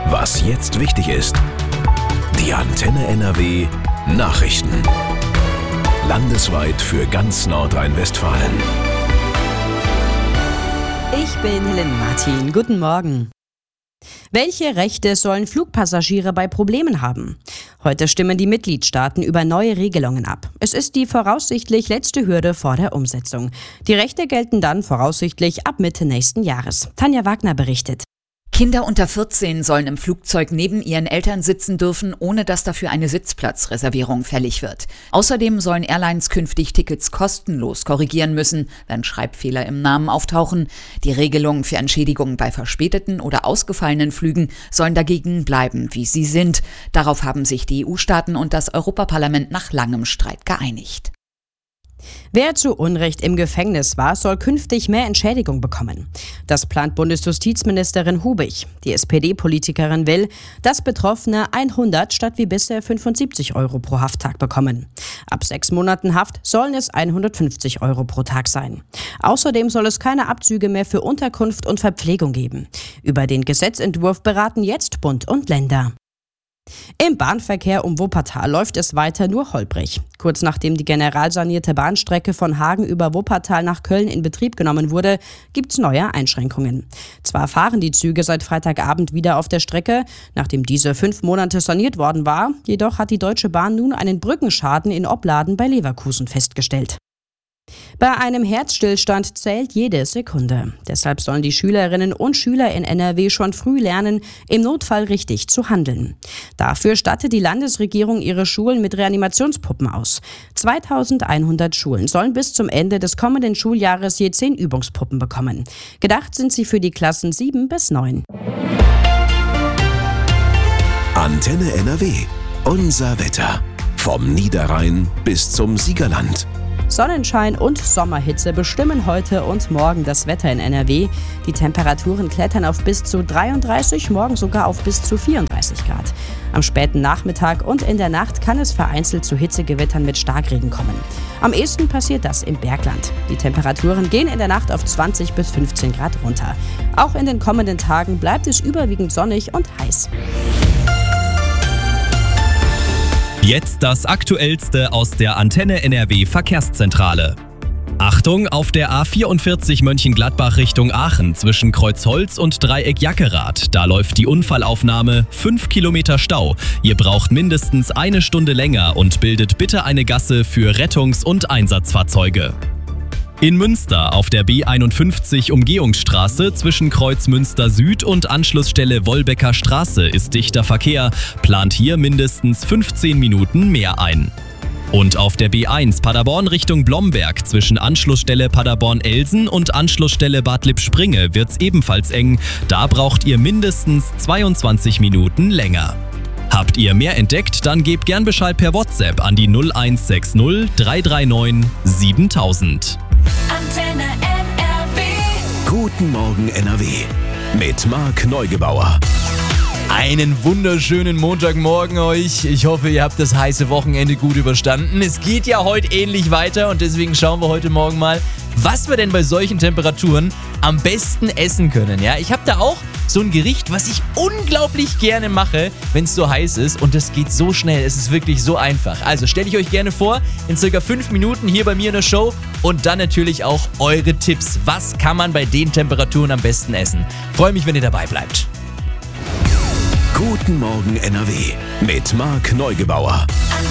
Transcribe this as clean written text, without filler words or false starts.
Was jetzt wichtig ist. Die Antenne NRW Nachrichten. Landesweit für ganz Nordrhein-Westfalen. Ich bin Helene Martin. Guten Morgen. Welche Rechte sollen Flugpassagiere bei Problemen haben? Heute stimmen die Mitgliedstaaten über neue Regelungen ab. Es ist die voraussichtlich letzte Hürde vor der Umsetzung. Die Rechte gelten dann voraussichtlich ab Mitte nächsten Jahres. Tanja Wagner berichtet. Kinder unter 14 sollen im Flugzeug neben ihren Eltern sitzen dürfen, ohne dass dafür eine Sitzplatzreservierung fällig wird. Außerdem sollen Airlines künftig Tickets kostenlos korrigieren müssen, wenn Schreibfehler im Namen auftauchen. Die Regelungen für Entschädigungen bei verspäteten oder ausgefallenen Flügen sollen dagegen bleiben, wie sie sind. Darauf haben sich die EU-Staaten und das Europaparlament nach langem Streit geeinigt. Wer zu Unrecht im Gefängnis war, soll künftig mehr Entschädigung bekommen. Das plant Bundesjustizministerin Hubig. Die SPD-Politikerin will, dass Betroffene 100 statt wie bisher 75 Euro pro Hafttag bekommen. Ab 6 Monaten Haft sollen es 150 Euro pro Tag sein. Außerdem soll es keine Abzüge mehr für Unterkunft und Verpflegung geben. Über den Gesetzentwurf beraten jetzt Bund und Länder. Im Bahnverkehr um Wuppertal läuft es weiter nur holprig. Kurz nachdem die generalsanierte Bahnstrecke von Hagen über Wuppertal nach Köln in Betrieb genommen wurde, gibt's neue Einschränkungen. Zwar fahren die Züge seit Freitagabend wieder auf der Strecke, nachdem diese 5 Monate saniert worden war, jedoch hat die Deutsche Bahn nun einen Brückenschaden in Opladen bei Leverkusen festgestellt. Bei einem Herzstillstand zählt jede Sekunde. Deshalb sollen die Schülerinnen und Schüler in NRW schon früh lernen, im Notfall richtig zu handeln. Dafür stattet die Landesregierung ihre Schulen mit Reanimationspuppen aus. 2100 Schulen sollen bis zum Ende des kommenden Schuljahres je 10 Übungspuppen bekommen. Gedacht sind sie für die Klassen 7 bis 9. Antenne NRW. Unser Wetter. Vom Niederrhein bis zum Siegerland. Sonnenschein und Sommerhitze bestimmen heute und morgen das Wetter in NRW. Die Temperaturen klettern auf bis zu 33, morgen sogar auf bis zu 34 Grad. Am späten Nachmittag und in der Nacht kann es vereinzelt zu Hitzegewittern mit Starkregen kommen. Am ehesten passiert das im Bergland. Die Temperaturen gehen in der Nacht auf 20 bis 15 Grad runter. Auch in den kommenden Tagen bleibt es überwiegend sonnig und heiß. Jetzt das Aktuellste aus der Antenne NRW Verkehrszentrale. Achtung, auf der A44 Mönchengladbach Richtung Aachen zwischen Kreuzholz und Dreieck Jackerath. Da läuft die Unfallaufnahme, 5 Kilometer Stau. Ihr braucht mindestens 1 Stunde länger und bildet bitte eine Gasse für Rettungs- und Einsatzfahrzeuge. In Münster auf der B51 Umgehungsstraße zwischen Kreuz Münster Süd und Anschlussstelle Wolbecker Straße ist dichter Verkehr, plant hier mindestens 15 Minuten mehr ein. Und auf der B1 Paderborn Richtung Blomberg zwischen Anschlussstelle Paderborn-Elsen und Anschlussstelle Bad Lippspringe wird's ebenfalls eng, da braucht ihr mindestens 22 Minuten länger. Habt ihr mehr entdeckt, dann gebt gern Bescheid per WhatsApp an die 0160 339 7000. Antenne NRW. Guten Morgen NRW. Mit Marc Neugebauer. Einen wunderschönen Montagmorgen euch. Ich hoffe, ihr habt das heiße Wochenende gut überstanden. Es geht ja heute ähnlich weiter und deswegen schauen wir heute Morgen mal, was wir denn bei solchen Temperaturen am besten essen können. Ja, ich habe da auch so ein Gericht, was ich unglaublich gerne mache, wenn es so heiß ist und das geht so schnell. Es ist wirklich so einfach. Also stelle ich euch gerne vor, in circa 5 Minuten hier bei mir in der Show und dann natürlich auch eure Tipps. Was kann man bei den Temperaturen am besten essen? Freue mich, wenn ihr dabei bleibt. Guten Morgen NRW mit Marc Neugebauer.